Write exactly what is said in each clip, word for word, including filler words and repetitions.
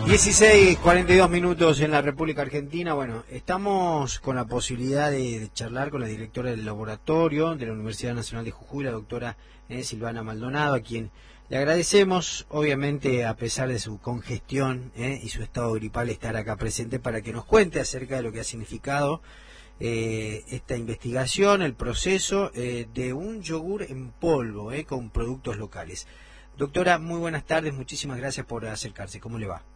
dieciséis cuarenta y dos minutos en la República Argentina. Bueno, estamos con la posibilidad de, de charlar con la directora del laboratorio de la Universidad Nacional de Jujuy, la doctora eh, Silvana Maldonado, a quien le agradecemos, obviamente, a pesar de su congestión eh, y su estado gripal, estar acá presente para que nos cuente acerca de lo que ha significado eh, esta investigación, el proceso eh, de un yogur en polvo eh, con productos locales. Doctora, muy buenas tardes, muchísimas gracias por acercarse. ¿Cómo le va?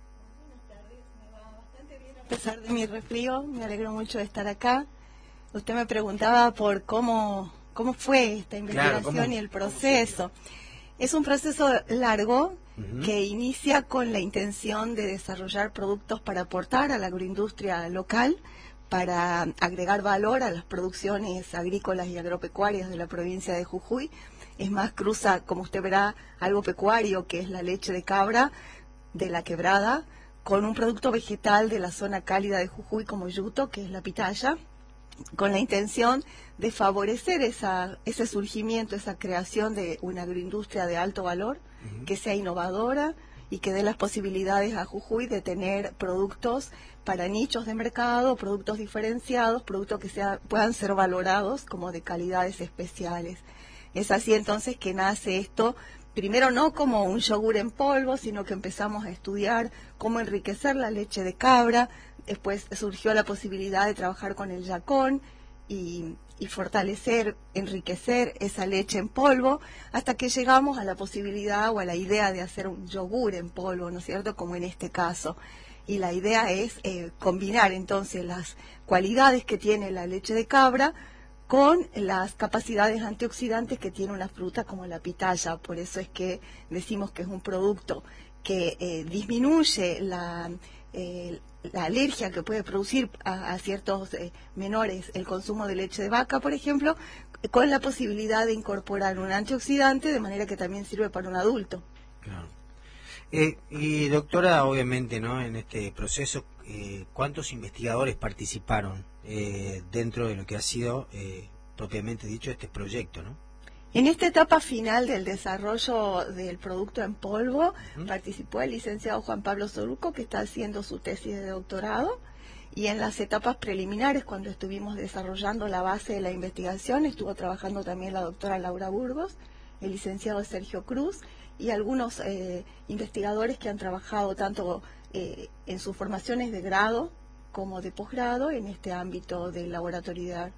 A pesar de mi resfrío, me alegro mucho de estar acá. Usted me preguntaba por cómo, cómo fue esta investigación, claro, ¿cómo, y el proceso. Es un proceso largo uh-huh. que inicia con la intención de desarrollar productos para aportar a la agroindustria local, para agregar valor a las producciones agrícolas y agropecuarias de la provincia de Jujuy. Es más, cruza, como usted verá, algo pecuario, que es la leche de cabra de la quebrada, con un producto vegetal de la zona cálida de Jujuy como yuto, que es la pitaya, con la intención de favorecer esa, ese surgimiento, esa creación de una agroindustria de alto valor, uh-huh. que sea innovadora y que dé las posibilidades a Jujuy de tener productos para nichos de mercado, productos diferenciados, productos que sea, puedan ser valorados como de calidades especiales. Es así entonces que nace esto, primero no como un yogur en polvo, sino que empezamos a estudiar cómo enriquecer la leche de cabra. Después surgió la posibilidad de trabajar con el yacón y, y fortalecer, enriquecer esa leche en polvo, hasta que llegamos a la posibilidad o a la idea de hacer un yogur en polvo, ¿no es cierto?, como en este caso. Y la idea es eh, combinar entonces las cualidades que tiene la leche de cabra con las capacidades antioxidantes que tiene una fruta como la pitaya. Por eso es que decimos que es un producto que eh, disminuye la, eh, la alergia que puede producir a, a ciertos eh, menores el consumo de leche de vaca, por ejemplo, con la posibilidad de incorporar un antioxidante de manera que también sirve para un adulto. Claro. Eh, y doctora, obviamente, ¿no?, en este proceso, eh, ¿cuántos investigadores participaron eh, dentro de lo que ha sido, eh, propiamente dicho, este proyecto, ¿no? En esta etapa final del desarrollo del producto en polvo, uh-huh. participó el licenciado Juan Pablo Soruco, que está haciendo su tesis de doctorado, y en las etapas preliminares, cuando estuvimos desarrollando la base de la investigación, estuvo trabajando también la doctora Laura Burgos, el licenciado Sergio Cruz, y algunos eh, investigadores que han trabajado tanto eh, en sus formaciones de grado como de posgrado en este ámbito del laboratoriedad.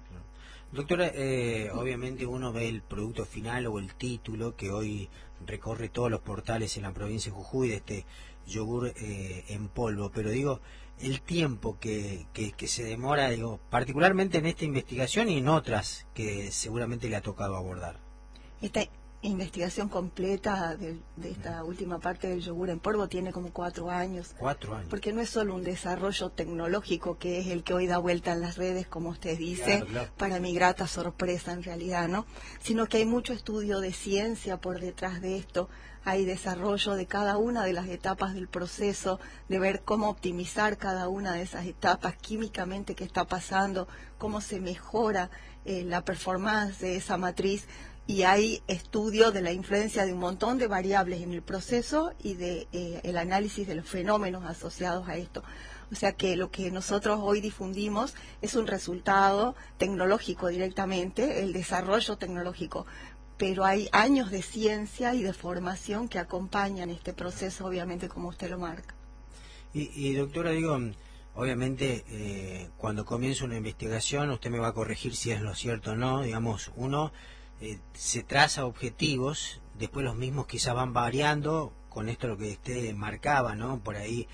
Doctora, eh, obviamente uno ve el producto final o el título que hoy recorre todos los portales en la provincia de Jujuy de este yogur eh, en polvo, pero digo, el tiempo que, que, que se demora, digo, particularmente en esta investigación y en otras que seguramente le ha tocado abordar. Esta investigación completa de, de esta última parte del yogur en polvo tiene como cuatro años. Cuatro años. Porque no es solo un desarrollo tecnológico que es el que hoy da vuelta en las redes, como usted dice, claro, claro. para mi grata sorpresa en realidad, ¿no? Sino que hay mucho estudio de ciencia por detrás de esto. Hay desarrollo de cada una de las etapas del proceso, de ver cómo optimizar cada una de esas etapas químicamente que está pasando, cómo se mejora eh, la performance de esa matriz. Y hay estudio de la influencia de un montón de variables en el proceso y de eh, el análisis de los fenómenos asociados a esto. O sea que lo que nosotros hoy difundimos es un resultado tecnológico directamente, el desarrollo tecnológico, pero hay años de ciencia y de formación que acompañan este proceso, obviamente, como usted lo marca. Y, y doctora, digo, obviamente eh, cuando comienza una investigación, usted me va a corregir si es lo cierto o no, digamos, uno Eh, se traza objetivos, después los mismos quizás van variando, con esto lo que usted marcaba, ¿no? Por ahí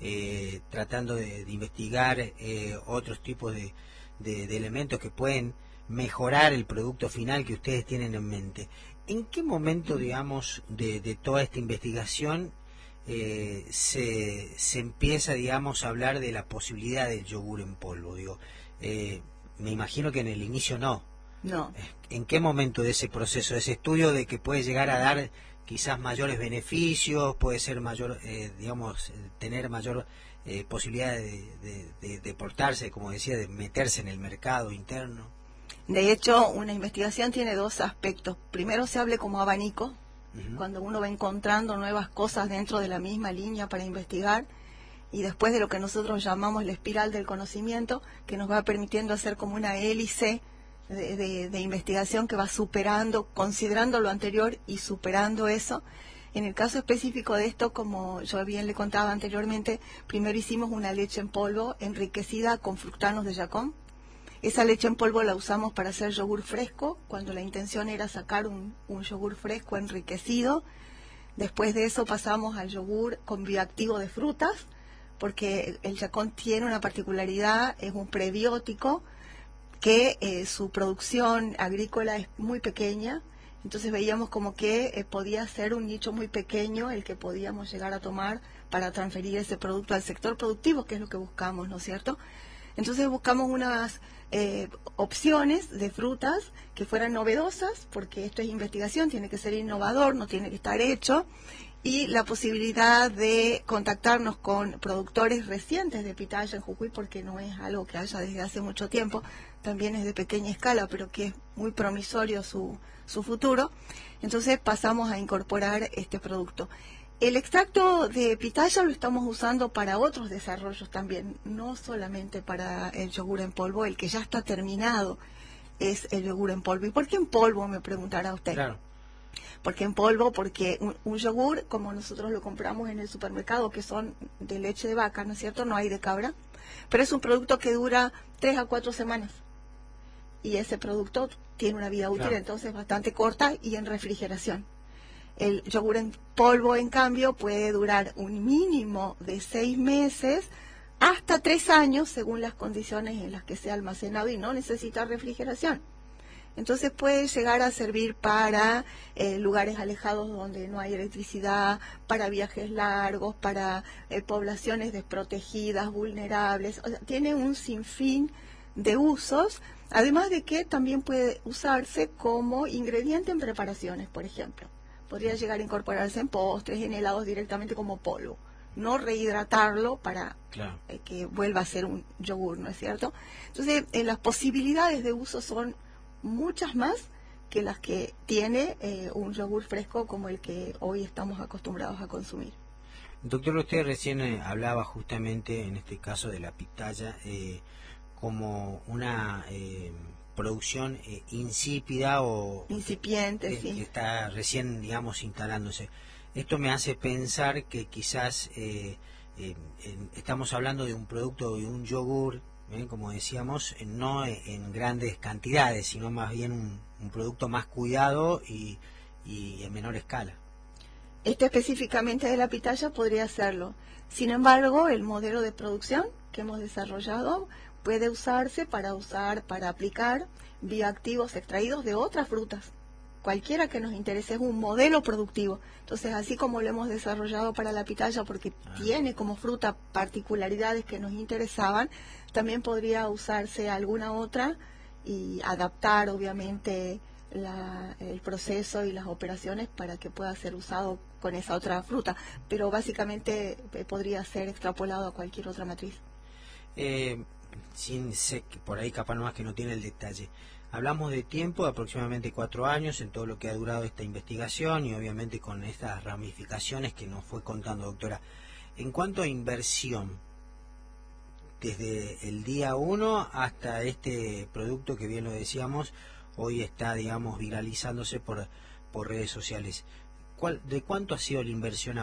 eh, tratando de, de investigar eh, otros tipos de, de, de elementos que pueden mejorar el producto final que ustedes tienen en mente. ¿En qué momento, digamos, de, de toda esta investigación eh, se, se empieza, digamos, a hablar de la posibilidad del yogur en polvo? Digo, eh, me imagino que en el inicio no. No. ¿En qué momento de ese proceso, de ese estudio de que puede llegar a dar quizás mayores beneficios, puede ser mayor, eh, digamos, tener mayor eh, posibilidad de, de, de, de portarse, como decía, de meterse en el mercado interno? De hecho, una investigación tiene dos aspectos. Primero se hable como abanico, uh-huh. Cuando uno va encontrando nuevas cosas dentro de la misma línea para investigar, y después de lo que nosotros llamamos la espiral del conocimiento, que nos va permitiendo hacer como una hélice de, de, de investigación que va superando, considerando lo anterior y superando eso. En el caso específico de esto, como yo bien le contaba anteriormente, primero hicimos una leche en polvo enriquecida con fructanos de yacón. Esa leche en polvo la usamos para hacer yogur fresco, cuando la intención era sacar un, un yogur fresco enriquecido. Después de eso pasamos al yogur con bioactivo de frutas, porque el yacón tiene una particularidad, es un prebiótico, que eh, su producción agrícola es muy pequeña. Entonces veíamos como que eh, podía ser un nicho muy pequeño el que podíamos llegar a tomar para transferir ese producto al sector productivo, que es lo que buscamos, ¿no es cierto? Entonces buscamos unas eh, opciones de frutas que fueran novedosas, porque esto es investigación, tiene que ser innovador, no tiene que estar hecho, y la posibilidad de contactarnos con productores recientes de pitaya en Jujuy, porque no es algo que haya desde hace mucho tiempo, también es de pequeña escala, pero que es muy promisorio su, su futuro. Entonces pasamos a incorporar este producto. El extracto de pitaya lo estamos usando para otros desarrollos también, no solamente para el yogur en polvo, el que ya está terminado es el yogur en polvo. ¿Y por qué en polvo?, me preguntará usted. Claro. ¿Por qué en polvo? Porque un, un yogur, como nosotros lo compramos en el supermercado, que son de leche de vaca, ¿no es cierto?, no hay de cabra, pero es un producto que dura tres a cuatro semanas. Y ese producto tiene una vida útil, claro, entonces bastante corta y en refrigeración. El yogur en polvo, en cambio, puede durar un mínimo de seis meses hasta tres años, según las condiciones en las que sea almacenado, y no necesita refrigeración. Entonces puede llegar a servir para eh, lugares alejados donde no hay electricidad, para viajes largos, para eh, poblaciones desprotegidas, vulnerables. O sea, tiene un sinfín de usos, además de que también puede usarse como ingrediente en preparaciones, por ejemplo. Podría llegar a incorporarse en postres, en helados directamente como polvo. No rehidratarlo para claro. eh, que vuelva a ser un yogur, ¿no es cierto? Entonces, eh, las posibilidades de uso son muchas más que las que tiene eh, un yogur fresco como el que hoy estamos acostumbrados a consumir. Doctor, usted recién eh, hablaba justamente, en este caso, de la pitaya eh, como una... Eh, producción eh, insípida o incipiente, que, sí. que está recién, digamos, instalándose. Esto me hace pensar que quizás eh, eh, en, estamos hablando de un producto, de un yogur, ¿eh? como decíamos, eh, no en grandes cantidades, sino más bien un, un producto más cuidado y, y en menor escala. Este específicamente de la pitaya podría hacerlo. Sin embargo, el modelo de producción que hemos desarrollado puede usarse para usar, para aplicar bioactivos extraídos de otras frutas. Cualquiera que nos interese, es un modelo productivo. Entonces, así como lo hemos desarrollado para la pitaya, porque ah. tiene como fruta particularidades que nos interesaban, también podría usarse alguna otra y adaptar, obviamente, la, el proceso y las operaciones para que pueda ser usado con esa otra fruta. Pero básicamente eh, podría ser extrapolado a cualquier otra matriz. Eh... Sin sé que por ahí capaz más que no tiene el detalle. Hablamos de tiempo, de aproximadamente cuatro años en todo lo que ha durado esta investigación y obviamente con estas ramificaciones que nos fue contando, doctora. En cuanto a inversión, desde el día uno hasta este producto que bien lo decíamos, hoy está, digamos, viralizándose por, por redes sociales, ¿cuál, de cuánto ha sido la inversión